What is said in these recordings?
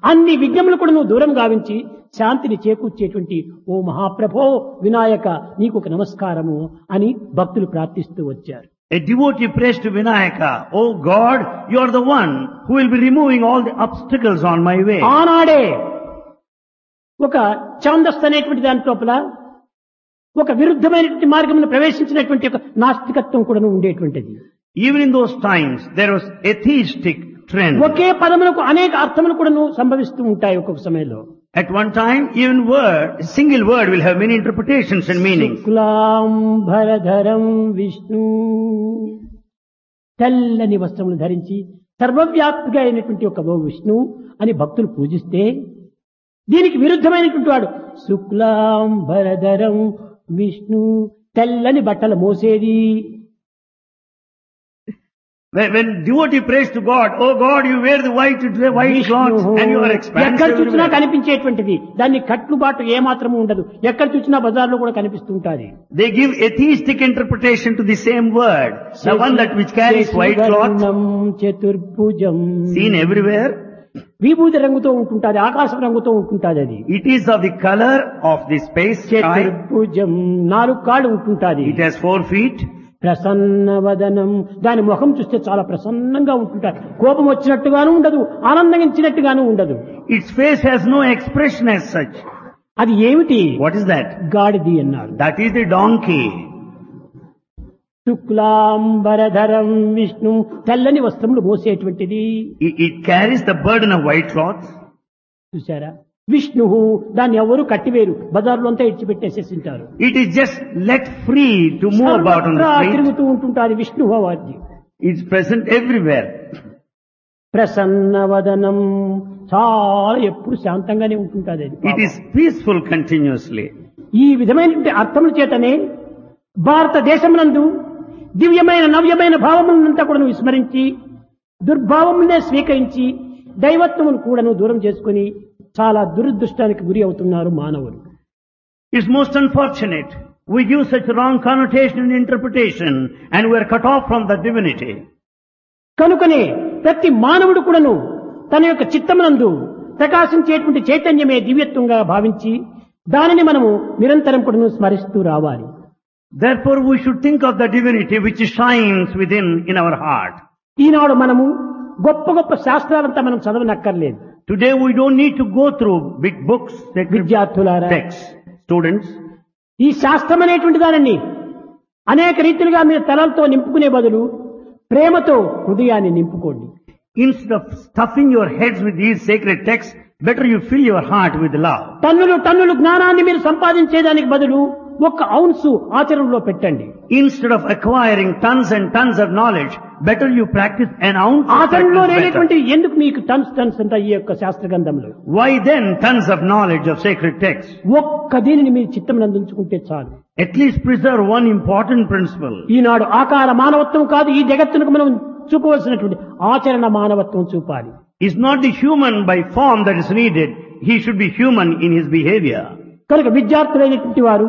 అన్ని విఘ్నములు కూడా నువ్వు దూరం గావించి శాంతిని చేకూర్చేటువంటి ఓ మహాప్రభో వినాయక నీకు ఒక నమస్కారము అని భక్తులు ప్రార్థిస్తూ వచ్చారు. A devotee prays to Vinayaka, "Oh God, you are the one who will be removing all the obstacles on my way." ఆనాడే ఒక ఛాందస్ అనేటువంటి దాని లోపల ఒక విరుద్ధమైనటువంటి మార్గమును ప్రవేశించినటువంటి ఒక నాస్తికత్వం కూడా ఉండేటువంటిది. Even in those times, there was atheistic trend. ఒకే పదములకు అనేక అర్థములు కూడా సంభవిస్తూ ఉంటాయి ఒక్కొక్క సమయంలో. At one time, even a single word will have many interpretations and meanings. శుక్లాంబరధరం విష్ణు, తెల్లని వస్త్రములు ధరించి సర్వవ్యాప్తిగా అయినటువంటి ఒక విష్ణు అని భక్తులు పూజిస్తే, దీనికి విరుద్ధమైనటువంటి వాడు శుక్లాంబరధరం విష్ణు, తెల్లని బట్టలు మోసేది. When devotee prays to God, "Oh God, you wear the white clothes and you are expansive." ఎక్కడ చూసినా కనిపించేటువంటిది, దాన్ని కట్టుబాటు ఏమాత్రము ఉండదు. ఎక్కడ చూసినా బజార్లో కూడా కనిపిస్తుంటాది. They give atheistic interpretation to the same word, the one that which carries white cloth, చతుర్భుజం, seen everywhere. విభూతి రంగుతో ఉంటుంటాది, ఆకాశం రంగుతో ఉంటుంటాది. అది It is of the color of the space sky. చతుర్భుజం, 4 కాళ్ళు ఉంటుంటాది. It has 4 feet. ప్రసన్నవదనం, దాని ముఖం చూస్తే చాలా ప్రసన్నంగా ఉంటుంటారు. కోపం వచ్చినట్టుగాను ఉండదు, ఆనందించినట్టుగాను ఉండదు. Its face has no expression as such. అది ఏమిటి? What is that? గాడిది అన్నారు. That is the donkey. శుక్లాంబరధరం విష్ణు, తెల్లని వస్త్రములు మోసేటువంటిది. It carries the burden of white cloth. చూసారా? విష్ణు, దాన్ని ఎవరు కట్టివేరు, బజార్లో అంతా ఇచ్చిపెట్టేసేసింటారు. It is just let free to move about on the street. తిరుగుతూ ఉంటుంటారు విష్ణు వారి. It's present everywhere. ప్రసన్నవదనం, చాలా ఎప్పుడు శాంతంగానే ఉంటుంటుంది. It is peaceful continuously. ఈ విధమైనటువంటి అర్థముల చేతనే భారతదేశమునందు దివ్యమైన నవ్యమైన భావములంతా కూడా విస్మరించి దుర్భావములనే స్వీకరించి దైవత్వమును కూడాను దూరం చేసుకుని చాలా దురదృష్టానికి గురి అవుతున్నారు మానవులు. It's most unfortunate. We give such wrong connotation and interpretation and we are cut off from the divinity. కనుకనే ప్రతి మానవుడు కూడాను తన యొక్క చిత్తమునందు ప్రకాశించేటువంటి చైతన్యమే దివ్యత్వంగా భావించి దానిని మనము నిరంతరం కూడాను స్మరిస్తూ రావాలి. Therefore we should think of the divinity which shines within in our heart. ఈనాడు మనము గొప్ప గొప్ప శాస్త్రాలంతా మనం చదవనక్కర్లేదు. Today we don't need to go through big books, విద్యార్థులారా, texts, students. ఈ శాస్త్రం అనేటువంటి దానిని అనేక రీతిలుగా మీరు తలలతో నింపుకునే బదులు ప్రేమతో హృదయాన్ని నింపుకోండి. Instead of stuffing your heads with these sacred texts, better you fill your heart with love. టన్నులు జ్ఞానాన్ని మీరు సంపాదించేదానికి బదులు 1 ఔన్సు ఆచరణలో పెట్టండి. Instead of acquiring tons and tons of knowledge, better you practice an ounce. ఆచరణలో లేనటువంటి ఎందుకు మీకు టన్స్ అంతా ఈ యొక్క శాస్త్ర గ్రంథంలో? Why then tons of knowledge of sacred texts? ఒక్క దీనిని మీరు చిత్తమునందు ఉంచుకుంటే చాలు. At least preserve one important principle. ఈనాడు ఆకార మానవత్వం కాదు, ఈ జగత్తునకు మనం చూపవలసినటువంటి ఆచరణ మానవత్వం చూపాలి. It's not the human by form that is needed. He should be human in his behavior. కనుక విద్యార్థులైనటువంటి వారు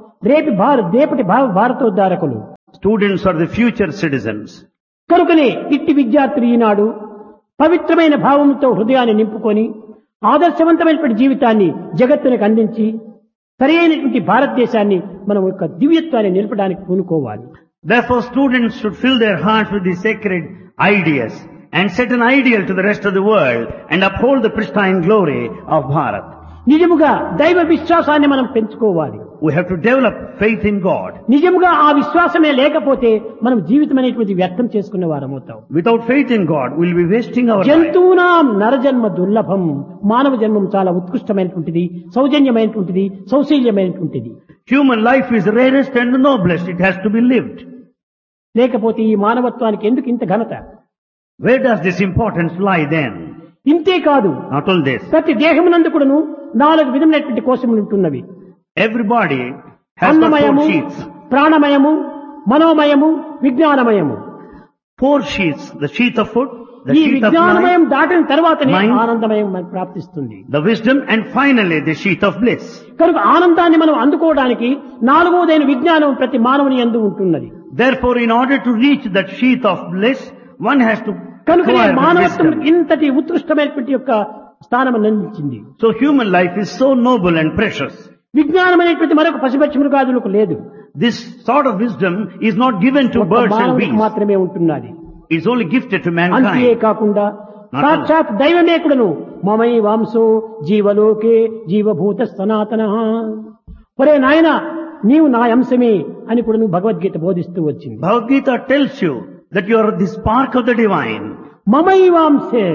రేపటి భారతోద్ధారకులు. Students are the future citizens. కనుకనే ఇట్టి విద్యార్థులు ఈనాడు పవిత్రమైన భావంతో హృదయాన్ని నింపుకొని ఆదర్శవంతమైనటువంటి జీవితాన్ని జగత్తునికి అందించి సరైనటువంటి భారతదేశాన్ని మనం యొక్క దివ్యత్వాన్ని నిలపడానికి పూనుకోవాలి. Therefore students should fill their hearts with the sacred ideas and set an ideal to the rest of the world and uphold the pristine glory of Bharat. నిజముగా దైవ విశ్వాసాన్ని మనం పెంచుకోవాలి. We have to develop faith in God. నిజముగా ఆ విశ్వాసమే లేకపోతే మనం జీవితం అనేటువంటి వ్యర్థం చేసుకునే వారమవుతాం. Without faith in God, we'll be wasting our life. జంతువునాం నరజన్మ దుర్లభం, మానవ జన్మం చాలా ఉత్కృష్టమైనటువంటిది, సౌజన్యమైనటువంటిది, సౌశీల్యమైనటువంటిది. Human life is rarest and noblest. It has to be lived. లేకపోతే ఈ మానవత్వానికి ఎందుకు ఇంత ఘనత? Where does this importance lie then? ఇంతే కాదు, Not all this. ప్రతి దేహమునందు కూడాను 4 విధములైనటువంటి కోశములు ఉంటున్నవి. Everybody has got 4 అన్నమయము, sheaths. ప్రాణమయము, మనోమయము, విజ్ఞానమయము. 4 sheaths. The sheath of foot, the ఈ sheath of విజ్ఞానమయం mind, దాటిన తర్వాతనే mind, ఆనందమయం మనకు ప్రాప్తిస్తుంది. the wisdom, and finally the sheath of bliss. కనుక ఆనందాన్ని మనం అందుకోవడానికి 4వదైన విజ్ఞానం ప్రతి మానవుని యందు ఉంటున్నది. Therefore, in order to reach that sheath of bliss, one has to కనుక acquire the మానవత్వం wisdom. ఇంతటి ఉత్కృష్టమైనటువంటి యొక్క స్థానం అందించింది. So human life is so noble and precious. విజ్ఞానం అనేటువంటి మరొక పశుపక్షి మృగాదులకు లేదు. This sort of wisdom is not given to ఒక్క birds and మానవుడికి beasts. మాత్రమే ఉంటున్నది. It's only gifted to అంతే mankind. కాకుండా Not సాక్షాత్ దైవమే కూడాను మమై వాంసో జీవలోకే జీవభూత సనాతన, ఒరే నాయన నీవు నా అంశమే అని కూడా భగవద్గీత బోధిస్తూ వచ్చింది. Bhagavad Gita tells you that you are the spark of the divine. మమై వాంసే,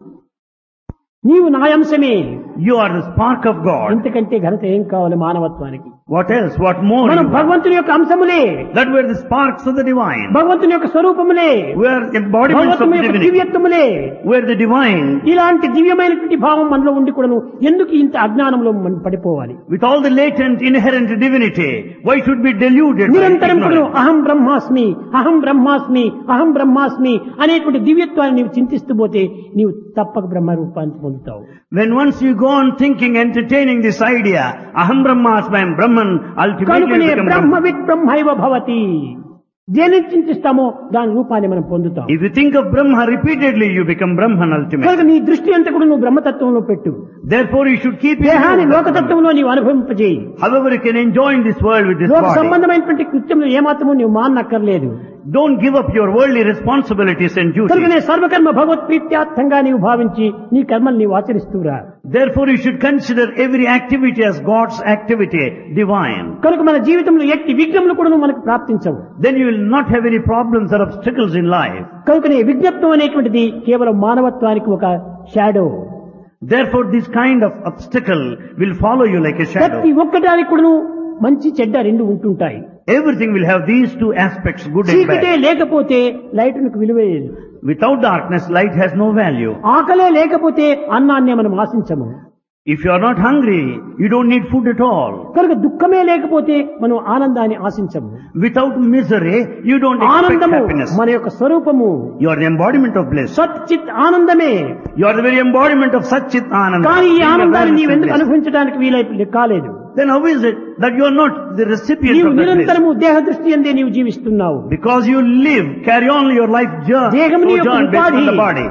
నీవు నా అంశమే. You are the spark of God. ఇంతకంటే ఘనత ఏం కావాలి మానవత్వానికి? What else? What more? మనం you are? భగవంతుని యొక్క అంశములే, That we are the sparks of the divine. భగవంతుని యొక్క స్వరూపములే, We are embodiments of భగవంతుని యొక్క divinity. దివ్యత్వములే. We are the divine. ఇలాంటి దివ్యమైనటువంటి భావం మనలో ఉండి కూడాను ఎందుకు ఇంత అజ్ఞానంలో మనం పడిపోవాలి? With all the latent inherent divinity, why should we be deluded? by నిరంతరం కూడా ignorance? అహం బ్రహ్మాస్మి, అహం బ్రహ్మాస్మి, అహం బ్రహ్మాస్మి అనేటువంటి దివ్యత్వాన్ని నీవు చింతిస్తూ పోతే నీవు తప్పక బ్రహ్మ రూపాన్ని పొందుతావు. When once you go on thinking, entertaining this idea, aham brahmasmi, I am Brahman, ultimately కనుకనే you become Brahma Brahman. With బ్రహ్మైవ భవతి. దేనిని చింతిస్తామో దాని రూపాన్ని మనం పొందుతాం. If you think of Brahma repeatedly, you become Brahman ultimately. కనుక నీ దృష్టి అంతా కూడా నువ్వు బ్రహ్మతత్వంలో పెట్టు. Therefore you should keep your దేహాన్ని view of Brahman. లోకతత్వంలో నీవు అనుభవింపజేయి. However, you can enjoy in this world with this లోక body. సంబంధమైనటువంటి కృత్యములు ఏమాత్రము నీవు మానక్కర్లేదు. Don't give up your worldly responsibilities and కనుకనే duties. సర్వకర్మ భగవత్ ప్రీత్యార్థంగా నీవు భావించి నీ కర్మలు నీవు ఆచరిస్తూరా. Therefore you should consider every activity as God's activity, divine. కనుక మన జీవితంలో ఎట్టి విఘ్నములు కూడా మనకు ప్రాప్తించవు. Then you will not have any problems or obstacles in life. కనుకనే విజ్ఞప్తం అనేటువంటిది కేవలం మానవత్వానికి ఒక shadow. Therefore this kind of obstacle will follow you like a ప్రతి shadow. ఒక్కటానికి కూడా మంచి చెడ్డ రెండు ఉంటుంటాయి. Everything will have these two aspects, good and చీకటే bad. లేకపోతే లైటునికి విలువేయదు. Without darkness, light has no value. ఆకలే లేకపోతే అన్నాన్ని మనం ఆశించము. If you are not hungry, you don't need food at all. కనుక దుఃఖమే లేకపోతే మనం ఆనందాన్ని ఆశించము. Without misery, you don't expect ఆనందము happiness. మన యొక్క స్వరూపము. You are the embodiment of bliss. సత్ చిత్ ఆనందమే. You are the very embodiment of Sat Chit Ananda. కానీ ఈ Being ఆనందాన్ని awareness నీవెందుకు of bliss. అనుభవించడానికి వీలై కాలేదు? Then how is it that you are not the recipient నీవు of that bliss? నిరంతరము దేహ దృష్టి అందే నీవు జీవిస్తున్నావు. Because you live, carry on your life journey, దేహం నీ యొక్క sojourn based on ఉపాధి. the body.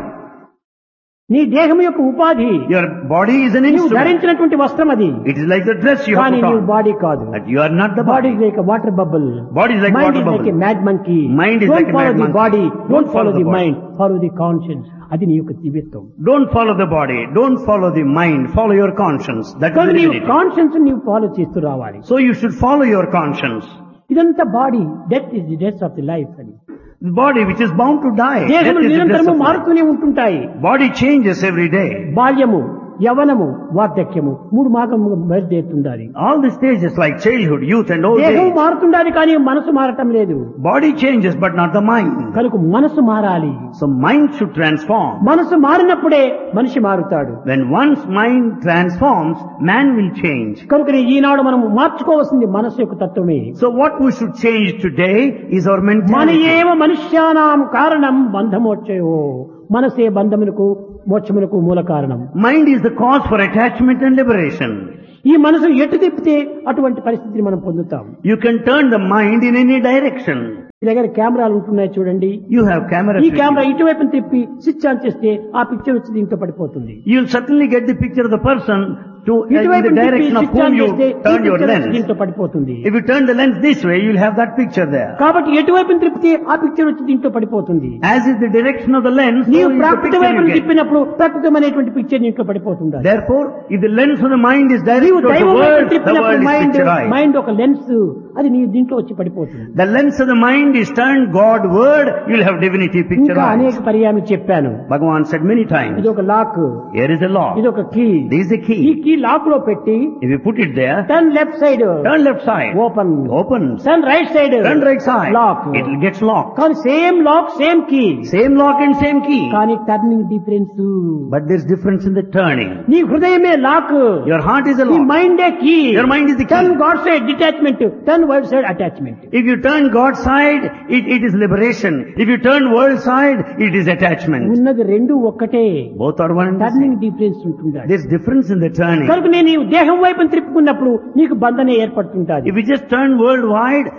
నీ దేహం యొక్క ఉపాధి. Your body is an నీవు instrument. ధరించినటువంటి వస్త్రం అది. It is like the dress you have కానీ put నీవు on. బాడీ కాదు. But you are not the body body. Is like water bubble. Body is like mind water is like bubble. A mad monkey. Mind is like a follow mad the monkey. Body, Don't don't follow follow the the body. Mind, follow the conscience. అది నీ యొక్క దివ్యత్వం. Don't follow the body. Don't follow the mind. Follow your conscience. That is కానీ the నీవు divinity. Conscience నీవు follow చేస్తూ రావాలి. So you should follow your conscience. ఇదంతా body, death is the death of the life అని. The body which is bound to die. Death దేహములు is the death నిరంతరము of life. మారుతూనే ఉంటుంటాయి. Body changes every day. బాల్యము, యవనము, వార్ధక్యము మూడు భాగము బయలుదేరుతుండాలి. All the stages like childhood, youth and old దేహం age. మారుతుండాలి కానీ మనసు మారటం లేదు. Body changes but not the mind. కనుక మనసు మారాలి. So mind should transform. మనసు మారినప్పుడే మనిషి మారుతాడు. When one's mind transforms, man will change. కనుక ఈనాడు మనం మార్చుకోవాల్సింది మనసు యొక్క తత్వమే. So what we should change today is our మన mentality. ఏవ మనుష్యానాం కారణం బంధమోక్షయో, మనసే బంధములకు మోక్షములకు మూల కారణం. Mind is the cause for attachment and liberation. ఈ మనసు ఎటు తిప్పితే అటువంటి పరిస్థితిని మనం పొందుతాం. You can turn the mind in any direction. మీ దగ్గర కెమెరాలు ఉంటున్నాయి చూడండి. You have cameras. ఈ with కెమెరా you. ఇటువైపు తిప్పి స్విచ్ ఆన్ చేస్తే ఆ పిక్చర్ వచ్చి దీంట్లో పడిపోతుంది. You'll certainly get the picture of the person to in ఇటువైపు the తిప్పి direction of switch whom on you చేస్తే ఈ turn your పిక్చర్ వచ్చి lens. దీంట్లో పడిపోతుంది. If you turn the lens this way, you'll have that picture there. కాబట్టి ఎటువైపు తిప్పితే ఆ పిక్చర్ వచ్చి దీంట్లో పడిపోతుంది. As is the direction of the lens, so నీవు is the Prakrit picture వైపును you get. తిప్పినప్పుడు ప్రాకృతమైనటువంటి picture నీట్లో పడిపోతుంది. Therefore, if the lens of the mind is directed నీవు towards the దైవం వైపు world, the తిప్పినప్పుడు world is mind picturized. ఒక lens, అది నీ దీంట్లో వచ్చి పడిపోతుంది. The lens of the mind is turned Godward, you'll have divinity ఇంకా అనేక picturized. పర్యాయం చెప్పాను. Bhagavan said many times, ఇది ఒక lock, here is a lock. ఇది ఒక కీ. This is the ఈ key. కీ లాక్ లో పెట్టి If you put it there, turn left side turn left side, open, opens. Turn right side Turn right side, lock. it gets locked. కానీ same lock same key, Same lock and same key. కానీ turning difference. But there's difference in the turning. నీ హృదయమే lock, Your heart is a నీ lock. మైండే key. Your mind is the turn key. God side detachment, turn word side attachment. If you turn God's side, it is liberation. If you turn world side, it is attachment. ఉన్నది రెండు ఒక్కటే. Both are one and the same. Turning difference ఉంటుంది. There's difference in the turning. కనుక నీవు దేహం వైపు త్రిప్పుకున్నప్పుడు నీకు బంధన ఏర్పడుతుంటాది. If you just turn world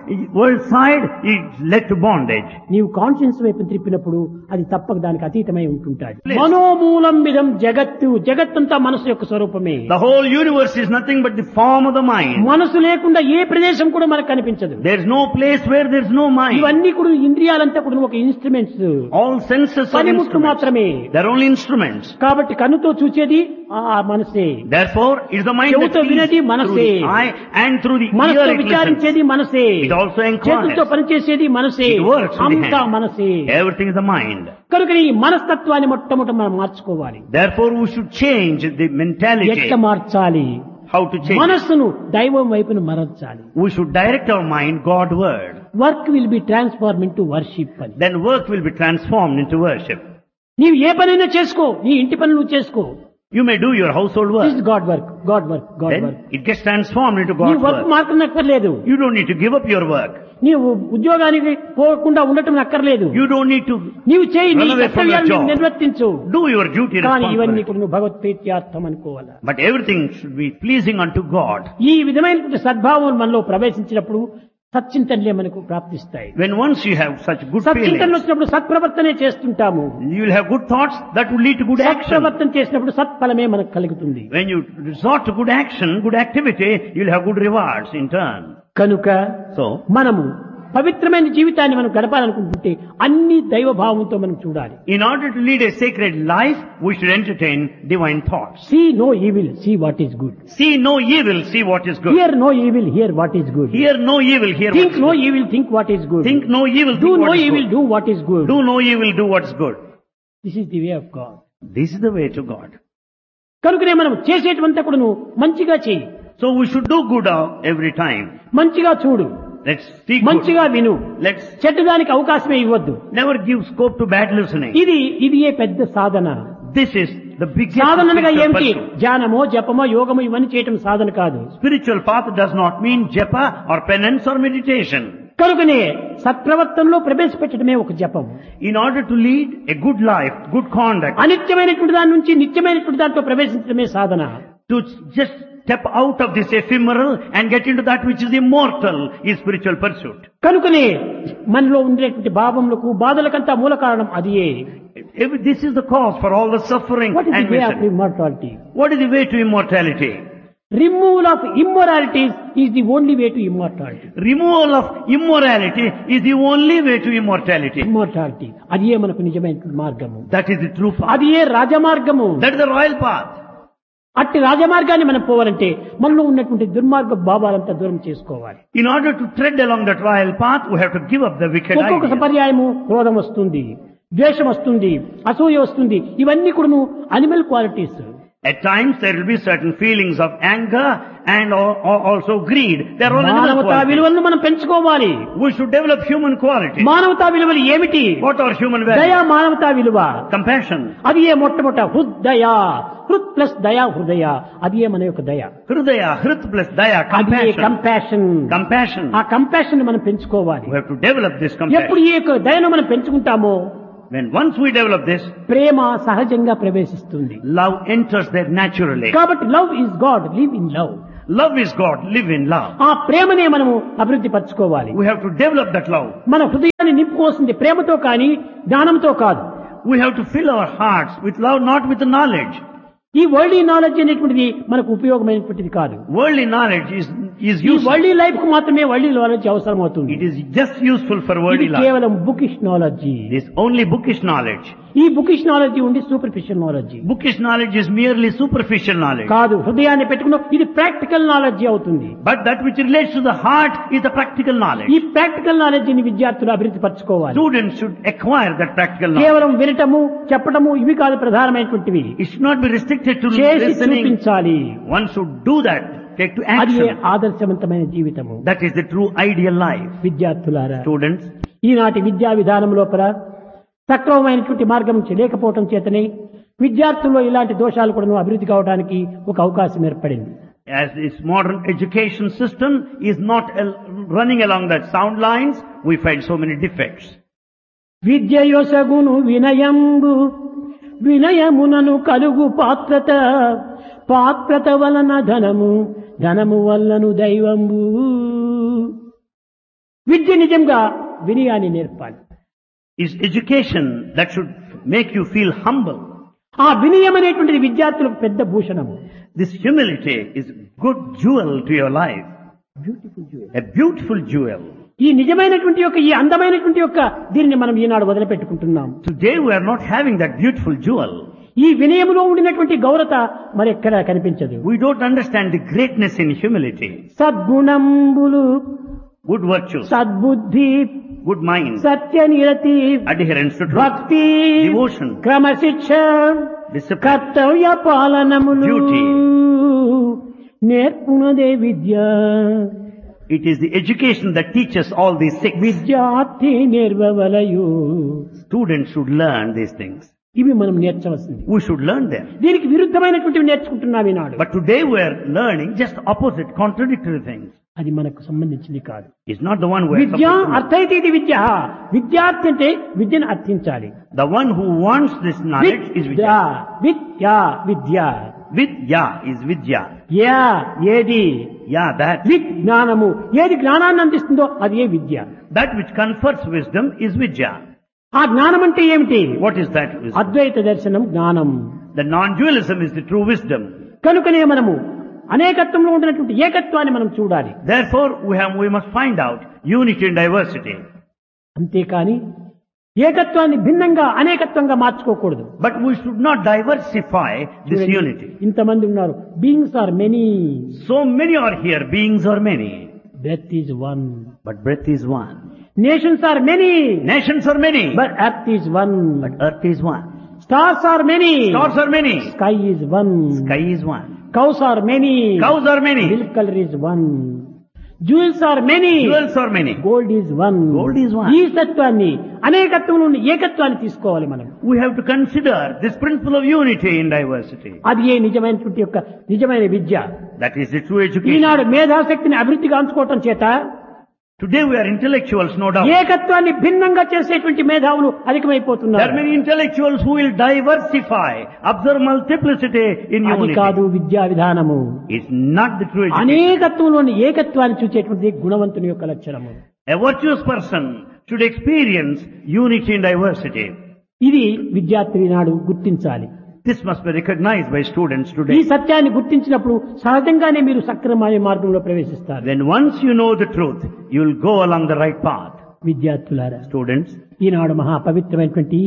side, it's led to bondage. నీవు కాన్షియన్స్ వైపు త్రిప్పినప్పుడు అది తప్పక దానికి అతీతమై ఉంటుంటాది. మనోమూలం విధం జగత్తు, జగత్తంతా మనసు యొక్క స్వరూపమే. The whole universe is nothing but the form of the mind. మనసు లేకుండా ఏ ప్రదేశం కూడా మనకు కనిపించదు. There is no place where there is no mind. ఇవన్నీ కూడా ఇంద్రియాలంతా కూడా ఒక ఇన్స్ట్రుమెంట్స్, All senses are పనిముట్లు instruments. మాత్రమే. They are only instruments. కాబట్టి కన్నుతో చూచేది ఆ మనసే, Therefore, it is the mind that చెవుతో sees వినేది through మనసే, the eye and through the ear మనసుతో it listens. విచారించేది మనసే, It also చేతులతో inquires. పనిచేసేది మనసే, It works with the అంతా hand. మనసే. Everything is the mind. కనుక ఈ మనస్తత్వాన్ని మొట్టమొదట మనం మార్చుకోవాలి. Therefore, we should change the mentality. ఎట్లా మార్చాలి? How to change it? మనస్సును దైవం వైపును మరల్చాలి. We should direct our mind Godward. Work will be transform into worship అని. Then work will be transformed into worship. నీవు ఏ పనైనా చేసుకో, నీ ఇంటి పని నువ్వు చేసుకో. You may do your household work. This God work, God work, God Then work. it gets transformed into నీ God's work work. మార్చనక్కర్లేదు. You don't need to give up your work. నీవు ఉద్యోగానికి పోకుండా ఉండటం అక్కర్లేదు. You don't need to నీవు చేయి, నీ run away from your కర్తవ్యాన్ని job. నిర్వర్తించు. Do your duty కానీ ఇవన్నీ responsibly. కూడా నువ్వు భగవత్ ప్రీత్యార్థం అనుకోవాలి. But everything should be pleasing unto God. ఈ విధమైనటువంటి సద్భావం మనలో ప్రవేశించినప్పుడు సచ్చింతనలే మనకు ప్రాప్తిస్తాయి. When once you have such good సచ్చింతనలు feelings, వచ్చినప్పుడు సత్ప్రవర్తనే చేస్తుంటాము. you will have good thoughts that will lead to good action. సత్ప్రవర్తన చేసినప్పుడు సత్ఫలమే మనకు కలుగుతుంది. When you resort to good action, good activity, you will have good rewards in turn. కనుక So, మనము పవిత్రమైన జీవితాన్ని మనం గడపాలనుకుంటుంటే అన్ని దైవ భావంతో మనం చూడాలి. in order to lead a sacred life, we should entertain divine thoughts. See no evil, see what is good. See no evil, see what is good. Here no evil, here what is good. Hear no evil, hear what think is no good. Evil, think what is good. Think no evil, do think no what is evil, good. Do what is good. Do no evil, do what is good. This is the way of God. This is the way to God. కనుకనే మనం చేసేటువంతా కూడా నువ్వు మంచిగా చేయి, So we should do good every time. మంచిగా చూడు, Let's speak good. మంచిగా విను, Let's చెడ్డదానికి అవకాశమే ఇవ్వద్దు. never give scope to bad listening. ఇది ఏ పెద్ద సాధన. This is the biggest సాధనగా spiritual ఏమిటి? pursuit. ధ్యానమో జపమో యోగమో ఇవన్నీ చేయటం సాధన కాదు. Spiritual path does not mean japa or penance or meditation. కనుకనే సత్ప్రవర్తనలో ప్రవేశపెట్టడమే ఒక జపం. In order to lead a good life, good conduct, అనిత్యమైనటువంటి దాని నుంచి నిత్యమైనటువంటి దాంట్లో ప్రవేశించడమే సాధన. to just step out of this ephemeral and get into that which is immortal is spiritual pursuit. కనుకనే మనలో ఉండేటువంటి భావములకు బాధలకంతా మూల కారణం అదియే. This is the cause for all the suffering what is and the way of misery. Immortality? What is the way to immortality? Removal of immoralities is the only way to immortality. Removal of immorality is the only way to immortality. Immortality అదియే మనకు నిజమైన మార్గము, That is the true path. అదియే రాజమార్గము. That is the royal path. అట్టి రాజమార్గాన్ని మనం పోవాలంటే మనలో ఉన్నటువంటి దుర్మార్గ భావాలంతా దూరం చేసుకోవాలి. In order to tread along that royal path, we have to give up the wicked ఒక్కొక్క ideas. పర్యాయము క్రోధం వస్తుంది, ద్వేషం వస్తుంది, అసూయ వస్తుంది. ఇవన్నీ కూడా animal qualities. At times there will be certain feelings of anger and also greed. They are all animal మానవతా qualities. విలువలను మనం పెంచుకోవాలి. We should develop human qualities. మానవతా విలువలు ఏమిటి? What are human దయా values? మానవతా విలువ. Compassion. అది ఏ మొట్టమొదట హృదయ, హృత్ ప్లస్ దయా హృదయ, అది ఏ మన యొక్క దయ. Hridaya, Hrit plus Daya, అది ఏ compassion. కంపాషన్. Compassion. ఆ కంపాషన్ మనం పెంచుకోవాలి. We have to develop this ఎప్పుడు compassion. ఈ యొక్క దయను మనం పెంచుకుంటామో When once we develop this, ప్రేమ సహజంగా ప్రవేశిస్తుంది. love enters there naturally. కాబట్టి love is God, live in love. Love is God, live in love. ఆ ప్రేమనే మనము అభివృద్ధి పరచుకోవాలి. We have to develop that love. మన హృదయాన్ని నింపుకోవాల్సింది ప్రేమతో కానీ జ్ఞానంతో కాదు. We have to fill our hearts with love, not with knowledge. ఈ వరల్డ్ నాలెడ్జ్ అనేటువంటిది మనకు ఉపయోగమైనటువంటిది కాదు. Worldly knowledge is ఈ useful. వరల్డ్ లైఫ్ కు మాత్రమే వరల్డ్ నాలెడ్జ్ అవసరం అవుతుంది. It is just useful for ఇది worldly life. కేవలం bookish knowledge. It is only bookish knowledge. ఈ బుకిష్ నాలెడ్జీ ఉండి superficial knowledge Bookish knowledge is merely superficial knowledge. కాదు. హృదయాన్ని పెట్టుకున్న ఇది ప్రాక్టికల్ నాలెడ్జీ అవుతుంది. But that which relates to the heart is the practical knowledge. ఈ practical knowledge ని విద్యార్థులు అభివృద్ధి పరచుకోవాలి. Students should acquire that practical knowledge. కేవలం వినటము చెప్పటము ఇవి కాదు ప్రధానమైనటువంటివి. It should not be restricted to చేసి listening. చూపించాలి. One should do that. Take to అది action. ఆదర్శవంతమైన జీవితము. That is the true ideal life. విద్యార్థులారా, Students, ఈనాటి విద్యా విధానం లోపల సక్రమమైనటువంటి మార్గం లేకపోవటం చేతనే విద్యార్థుల్లో ఇలాంటి దోషాలు కూడా అభివృద్ధి కావడానికి ఒక అవకాశం ఏర్పడింది. as this modern education system is not running along that sound lines, we find so many defects. విద్యయొసగును వినయంబు, వినయమునను కలుగు పాత్రత, పాత్రత వలన ధనము, ధనము వల్లను దైవంబు. విద్య నిజంగా వినయాన్ని నేర్పాలి. Is education that should make you feel humble. ఆ వినయం అనేటువంటిది విద్యార్థులకు పెద్ద భూషణము. This humility is good jewel to your life. A beautiful jewel. ఈ నిజమైనటువంటి యొక్క ఈ అందమైనటువంటి యొక్క దీనిని మనం ఈనాడు వదిలిపెట్టుకుంటున్నాం. Today we are not having that beautiful jewel. ఈ వినయములో ఉండినటువంటి గౌరత మరెక్కడా కనిపించదు. We don't understand the greatness in humility. సద్గుణంబులు, Good virtues, సద్బుద్ధి, good mind, సత్యనిరతి, adherence to truth, భక్తి, devotion, క్రమశిక్ష, discipline, కర్తవ్య పాలనములు duty. నేర్పునదే Vidya. It is the education that teaches all these six. విద్యార్థి నేర్వవలయు. Students should learn these things. ఇవి మనం నేర్చవలసింది. We should learn them. దీనికి విరుద్ధమైనటువంటివి నేర్చుకుంటున్నాం ఈనాడు. But today we are learning just opposite, contradictory things. అది మనకు సంబంధించింది కాదు. It's not the one we are Vidya supposed to know. అర్థైతే ఇది విద్య. విద్యార్థి అంటే విద్యను అర్థించాలి. The one who wants this knowledge is Vidya, Vidya. Vidya, Vidya. Vidya is Vidya. Yeah ఏది, Yeah, that. విజ్ఞానము ఏది జ్ఞానాన్ని అందిస్తుందో అది ఏ విద్య. That which confers wisdom is Vidya. ఆ జ్ఞానం అంటే ఏమిటి? What is that wisdom? అద్వైత దర్శనం జ్ఞానం. The non-dualism is the true wisdom. కనుకనే మనము అనేకత్వంలో ఉండినటువంటి ఏకత్వాన్ని మనం చూడాలి. Therefore, we must find out unity and diversity. అంతేకాని ఏకత్వాన్ని భిన్నంగా అనేకత్వంగా మార్చుకోకూడదు. But we should not diversify this unity. ఇంతమంది ఉన్నారు. Beings are many. So many are here, beings are many. Death is one. But breath is one. Nations are many. Nations are many. But earth is one. But earth is one. Stars are many. Stars are many. Sky is one. Sky is one. Cows are many. Cows are many. Milk colour is one. Jewels are many. Jewels are many. Gold is one. Gold is one. ఈ సత్వాన్ని అనేకత్వం నుండి ఏకత్వాన్ని తీసుకోవాలి మనం. We have to consider this principle of unity in diversity. అది ఏ నిజమైనటువంటి యొక్క నిజమైన విద్య. That is the true education. ఈనాడు మేధాశక్తిని అభివృద్ధి గాంచుకోవటం చేత Today we are intellectuals, no doubt. ఏకత్వాన్ని భిన్నంగా చేసేటువంటి మేధావులు There అధికమైపోతున్నారు. are many intellectuals who will diversify, observe multiplicity in అది unity. కాదు విద్యా విధానము. It's not the true education. అనేకత్వంలోని ఏకత్వాన్ని చూసేటువంటి గుణవంతుని యొక్క లక్షణము. A virtuous person should experience unity and diversity. ఇది విద్యార్థి నాడు గుర్తించాలి. This must be recognized by students ఈ today. సత్యాన్ని గుర్తించినప్పుడు సహజంగానే మీరు సక్రమమైన మార్గంలో ప్రవేశిస్తారు. Then once you know the truth, you will go along the right path. విద్యార్థులారా, Students, ఈనాడు మహా పవిత్రమైనటువంటి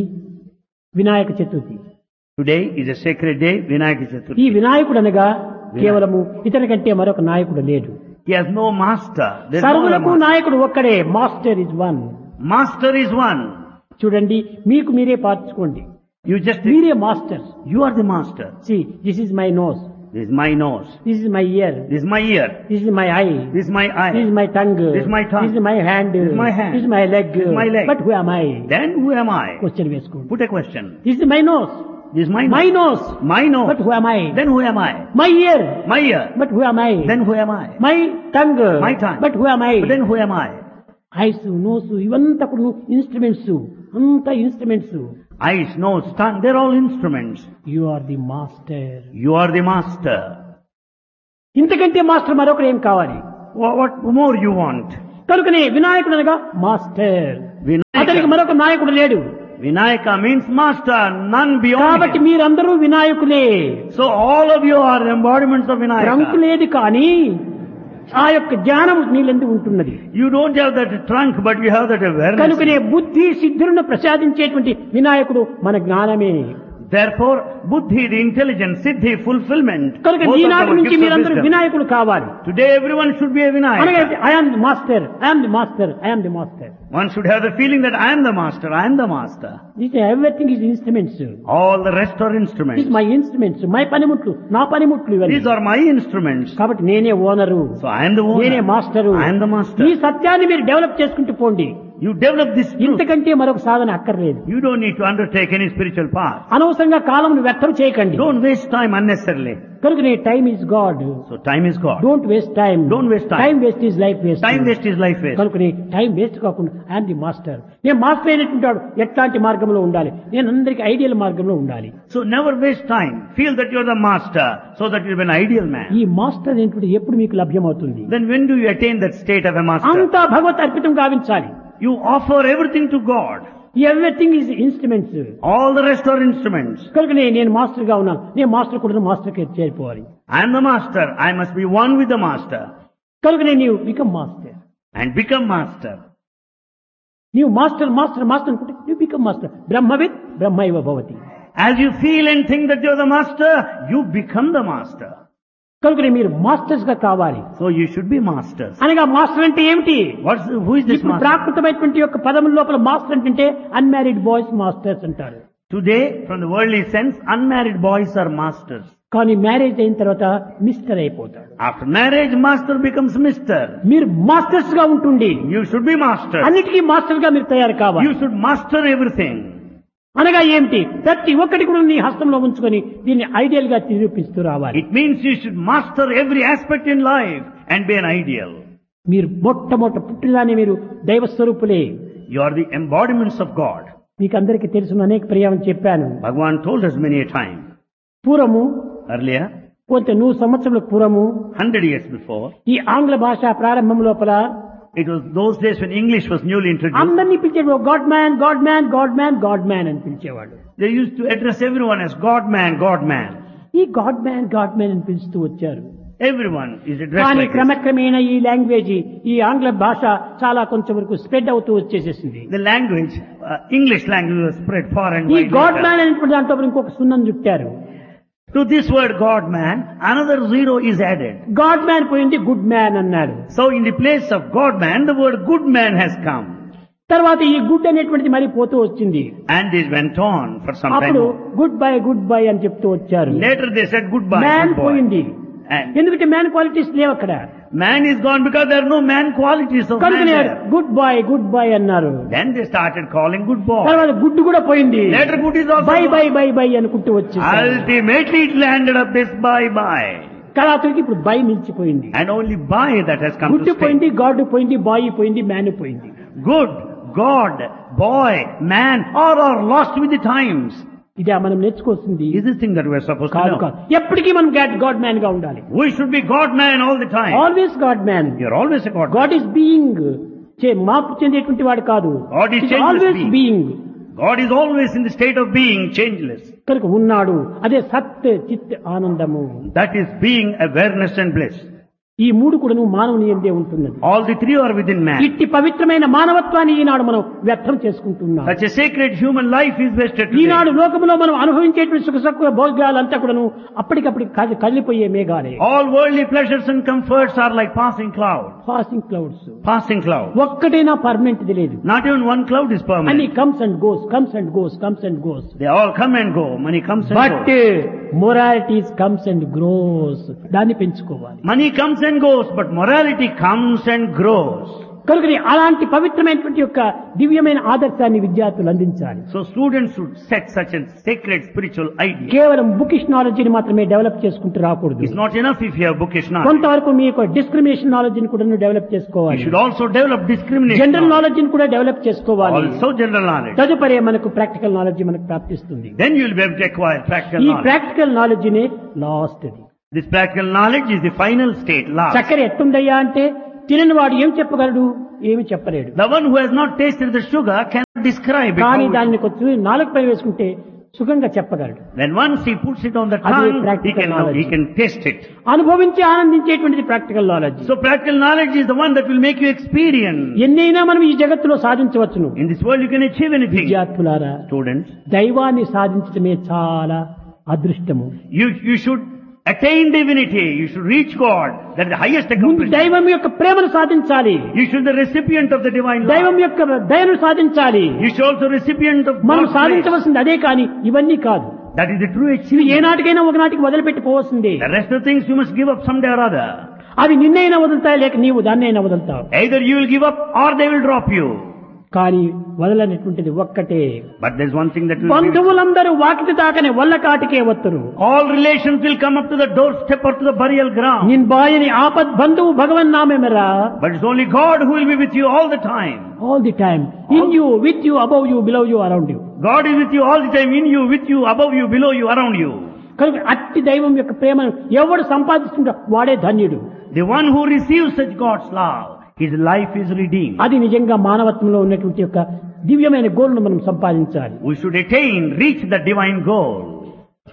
Vinayaka Chaturthi. today is a sacred day, Vinayaka ఈ Chaturthi. వినాయకుడు అనగా కేవలము ఇతని కంటే మరొక నాయకుడు లేడు. He has no master. There's no other సర్వులకు master. నాయకుడు ఒక్కడే. Master is one. Master is one. చూడండి, మీకు మీరే పార్చుకోండి. You just, మీరే master. you are the master. See this is my nose. This is my nose. This is my ear. This is my ear. This is my eye. This is my eye. This is my tongue. This is my tongue. This is my hand. This is my hand. This is my leg. This is my leg. But who am I? Then who am I? Question వేసుకోండి. Put a question. This is my nose. This is my My nose. nose. My nose. But who am I? Then who am I? My ear. My ear. But who am I? Then who am I? My tongue. My tongue. But who am I? But then who am I? Ice, nose ఇవంతా కూడా instruments. అంతా instruments. Eyes, nose, tongue, they're all instruments. You are the master. You are the master. ఇంతకంటే master మరొకరు ఏం కావాలి? What more you want? కనుకనే వినాయకుడు అనగా మాస్టర్. అతనికి Vinayaka. మరొక నాయకుడు లేడు. Vinayaka means master, none beyond కాబట్టి him. మీరందరూ వినాయకులే. So all of you are embodiments of trunk Vinayaka. లేదు కానీ ఆ యొక్క జ్ఞానం నీళ్ళందు ఉంటున్నది. You don't have that trunk, but you have that awareness. కనుకనే బుద్ధి సిద్ధులను ప్రసాదించేటువంటి వినాయకుడు మన జ్ఞానమే. Therefore, buddhi, the intelligence, siddhi, fulfillment. కనుక both of ఈనాటి them are నుంచి gifts of మీరందరూ wisdom. వినాయకులు కావాలి. Today everyone should be a అనగా Vinayaka. I am the master, I am the master, I am the master. One should have the feeling that I am the master, I am the master. This everything is instruments. All the rest are this instruments. My instruments, my పనిముట్లు, నా పనిముట్లు ఇవన్నీ. These are my instruments. కాబట్టి నేనే owner, So I am the owner. నేనే master. I am the master. ఈ సత్యాన్ని మీరు డెవలప్ చేసుకుంటూ పోండి. You develop this truth. ఇంతకంటే మరొక సాధన అక్కర్లేదు. You don't need to undertake any spiritual path. అనవసరంగా కాలంను వ్యర్థం చేయకండి. Don't waste time unnecessarily. కనుకనే time is God. So time is God. Don't waste time. Don't waste time. Time waste is life waste. Time waste is life waste. కనుకనే time waste కాకుండా I'm the master. నేను master అయినట్టుంటాడు ఎట్లాంటి మార్గంలో ఉండాలి, నేను అందరికి ideal మార్గంలో ఉండాలి. So never waste time. Feel that you're the master so that you'll be an ideal man. ఈ మాస్టర్ అనేటువంటి ఎప్పుడు మీకు లభ్యమవుతుంది? Then when do you attain that state of a master? అంతా భగవత్ అర్పితం గావించాలి. You offer everything to God. Everything is instruments. All the rest are instruments. కనుకనే నేను master గా ఉన్నాను, నేను మాస్టర్ కూడా మాస్టర్ కి చేరిపోవాలి. I am the master. I must be one with the master. కనుకనే నీవు become master. And become master. నీవు మాస్టర్ మాస్టర్ మాస్టర్ అనుకుంటే నువ్వు become master. బ్రహ్మవిత్ బ్రహ్మైవ Bhavati. As you feel and think that you're the master, you become the master. కనుకనే మీరు masters గా కావాలి. So you should be masters. అనగా మాస్టర్ అంటే ఏమిటి? Who is this ఇప్పుడు master? ప్రాకృతమైనటువంటి యొక్క పదముల లోపల మాస్టర్ అంటే అన్మ్యారీడ్ బాయ్స్ మాస్టర్స్ అంటారు. Today, from the worldly sense, unmarried boys are masters. కానీ మ్యారేజ్ అయిన తర్వాత మిస్టర్ అయిపోతాడు. After marriage, master becomes mister. మీరు మాస్టర్స్ గా ఉంటుండి You should be master. అన్నిటికీ మాస్టర్ గా మీరు తయారు కావాలి. You should master everything. అనగా ఏమిటి? ప్రతి ఒక్కటి కూడా నీ హస్తంలో ఉంచుకొని దీన్ని ఐడియల్ గా నిరూపిస్తూ రావాలి. It means you should master every aspect in life and be an ideal. మీరు మొట్టమొదట పుట్టినదాన్ని మీరు దైవ స్వరూపులే. You are the embodiments of God. మీకు అందరికీ తెలుసు, అనేక పర్యాయం చెప్పాను. Bhagavan told us many a time. పూర్వము Earlier, కొంత 100 సంవత్సరాల పూర్వము 100 years before, ఈ ఆంగ్ల భాష ప్రారంభం లోపల it was those days when English was newly introduced. అందరినీ పిలిచేవాడు God man God man God man God man అని పిలిచేవాడు. They used to address everyone as God man, God man. ఈ గాడ్ మ్యాన్ అని పిలుస్తూ వచ్చారు. Everyone is addressed కానీ like this. క్రమక్రమేణా ఈ language, ఈ ఆంగ్ల భాష చాలా కొంచెం వరకు స్ప్రెడ్ అవుతూ వచ్చేసేసింది. The language, English language was spread far and ఈ wide. God later. మ్యాన్ అనేటువంటి దాంట్లో ఇంకొక సున్నం చుట్టారు. To this word God man, another zero is added. God man పోయింది గుడ్ మ్యాన్ అన్నాడు. So in the place of God man, the word good man has come. తర్వాత ఈ గుడ్ అనేటువంటిది మరి పోతూ వచ్చింది. And this went on for some time. అప్పుడు more. Good bye అని చెప్తూ వచ్చారు. Later they said goodbye. Man good boy. పోయింది. And ఎందుకంటే మ్యాన్ క్వాలిటీస్ లేవు అక్కడ. man is gone because there are no man qualities of man కనుకనే there. Good bye అన్నారు. Then they started calling good boy. తర్వాత గుడ్ కూడా పోయింది. Later good is also by gone. By అనుకుంటూ వచ్చేసి Ultimately it landed up this bye. కళాతుడికి ఇప్పుడు by నిలిచిపోయింది. And only by that has come good to stay. పోయింది, God పోయింది, bye పోయింది, మ్యాన్ పోయింది. Good, God, boy, man, all are lost with the times. ఇదే మనం నేర్చుకోవాల్సింది. Is this thing that we are supposed to కాదు know? కాదు, ఎప్పటికీ మనం గాడ్ మ్యాన్ గా ఉండాలి. We should be God man all the time. Always God man. You're always a God man. God is being, మార్పు చెందేటువంటి వాడు కాదు. God is changeless always being. Being. God is always in the state of being changeless. కనుక ఉన్నాడు. అదే సత్ చిత్ ఆనందము. That is being, awareness and bliss. ఈ మూడు కూడా మానవుని యందే ఉంటున్నది. All the three are within man. ఇట్టి పవిత్రమైన మానవత్వాన్ని ఈనాడు మనం వ్యర్థం చేసుకుంటున్నాం. Such a sacred human life is wasted today. ఈనాడు లోకంలో మనం అనుభవించేటువంటి సుఖ సుఖ భోగాలంతా కూడాను అప్పటికప్పటికి కదిలిపోయే మేఘాలే. All worldly pleasures and comforts are like passing clouds. Passing clouds. Passing clouds. ఒక్కటైనా పర్మనెంట్ లేదు. Not even one cloud is అన్ని permanent. Comes and goes, comes and goes, comes and goes. They all come and go. Money comes and but goes. Moralities comes and grows. దాన్ని పెంచుకోవాలి. Money comes and goes, but morality comes and grows. కనుక అలాంటి పవిత్రమైనటువంటి యొక్క దివ్యమైన ఆదర్శాన్ని విద్యార్థులు అందించాలి. So students should set such a sacred spiritual idea. కేవలం బుకిష్ నాలెడ్జిని మాత్రమే డెవలప్ చేసుకుంటూ రాకూడదు. It's not enough if you have bookish knowledge. కొంతవరకు మీ యొక్క డిస్క్రిమినేషన్ నాలెడ్జిని కూడా డెవలప్ You చేసుకోవాలి. should also develop discrimination. General నాలెడ్జిని కూడా డెవలప్ చేసుకోవాలి. Also general knowledge. తదుపరి మనకు ప్రాక్టికల్ నాలెడ్జ్ మనకు ప్రాప్తిస్తుంది. Then you will be able to acquire practical ఈ knowledge. Practical నాలెడ్జినే last. This practical knowledge is the final state, last. చక్కెర ఎట్టుందయ్యా అంటే తినని వాడు ఏం చెప్పగలడు? ఏమి చెప్పలేడు. The one who has not tasted the sugar cannot describe it. కానీ How దాన్ని కొంచెం నాలుగు పై వేసుకుంటే సుఖంగా చెప్పగలడు. When once he puts it on the Adi tongue, practical knowledge. he can taste it. అనుభవించి ఆనందించేటువంటిది practical knowledge. So practical knowledge is the one that will make you experience. ఎన్నైనా మనం ఈ జగత్తులో సాధించవచ్చును. In this world you can achieve anything. విద్యార్థులారా, Students, దైవాన్ని సాధించడమే చాలా అదృష్టము. you should attain divinity. You should reach God. That is the highest ముందు accomplishment. దైవం యొక్క ప్రేమను సాధించాలి. You should be the recipient of the divine దైవం love. యొక్క దయను సాధించాలి. You should also recipient of మనం God's grace. సాధించవలసింది అదే, కానీ ఇవన్నీ కాదు. That is the true ఇవి achievement. ఏనాటికైనా ఒకనాటికి వదిలిపెట్టి పోవలసిందే. The rest of the things you must give up someday or other. అవి నిన్నైనా వదులుతాయి, లేక నీవు దాన్నైనా వదులుతావు. Either you will give up or they will drop you. కానీ వదలనటువంటిది ఒక్కటే. But there's one thing that will be, బంధువులందరూ వాకిటి దాకనే వల్ల కాటికే వత్తరు. all relations will come up to the doorstep or to the burial ground. నిన్ బాయని ఆపద్ బంధువు భగవన్ నామేమరా. But it's only God who will be with you all the time. All the time. In you, with you, above you, below you, around you. God is with you all the time, in you, with you, above you, below you, around you. కనుక అట్టి దైవం యొక్క ప్రేమను ఎవడు సంపాదిస్తుంటా వాడే ధన్యుడు. The one who receives such God's love, his life is redeemed. అది నిజంగా మానవత్వంలో ఉన్నటువంటి యొక్క దివ్యమైన గోల్ను మనం సంపాదించాలి. We should attain, reach the divine goal.